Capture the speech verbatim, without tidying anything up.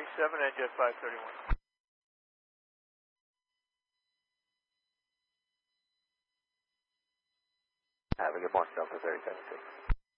three seven and Jet five thirty-one. Have a good morning, Delta thirty-seven six.